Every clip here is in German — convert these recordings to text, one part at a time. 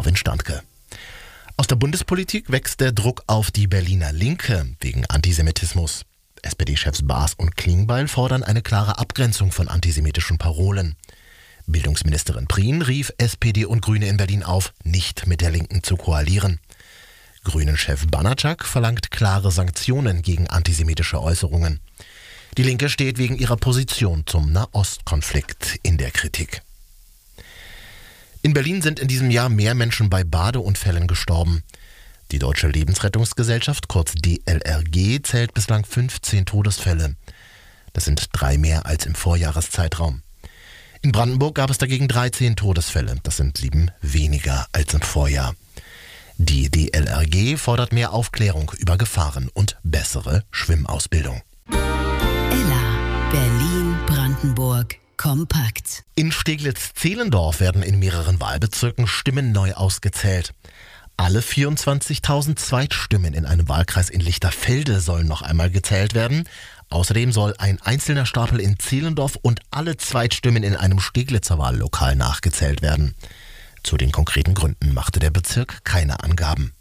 Marvin Standke. Aus der Bundespolitik wächst der Druck auf die Berliner Linke wegen Antisemitismus. SPD-Chefs Baas und Klingbeil fordern eine klare Abgrenzung von antisemitischen Parolen. Bildungsministerin Prien rief SPD und Grüne in Berlin auf, nicht mit der Linken zu koalieren. Grünen-Chef Banatschak verlangt klare Sanktionen gegen antisemitische Äußerungen. Die Linke steht wegen ihrer Position zum Nahostkonflikt in der Kritik. In Berlin sind in diesem Jahr mehr Menschen bei Badeunfällen gestorben. Die Deutsche Lebensrettungsgesellschaft, kurz DLRG, zählt bislang 15 Todesfälle. Das sind 3 mehr als im Vorjahreszeitraum. In Brandenburg gab es dagegen 13 Todesfälle. Das sind 7 weniger als im Vorjahr. Die DLRG fordert mehr Aufklärung über Gefahren und bessere Schwimmausbildung. Ella, Berlin, Brandenburg, kompakt. In Steglitz-Zehlendorf werden in mehreren Wahlbezirken Stimmen neu ausgezählt. Alle 24.000 Zweitstimmen in einem Wahlkreis in Lichterfelde sollen noch einmal gezählt werden. Außerdem soll ein einzelner Stapel in Zehlendorf und alle Zweitstimmen in einem Steglitzer Wahllokal nachgezählt werden. Zu den konkreten Gründen machte der Bezirk keine Angaben.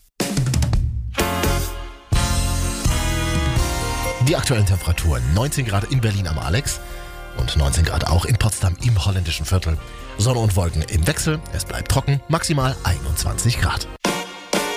Die aktuellen Temperaturen: 19 Grad in Berlin am Alex und 19 Grad auch in Potsdam im holländischen Viertel. Sonne und Wolken im Wechsel, es bleibt trocken, maximal 21 Grad.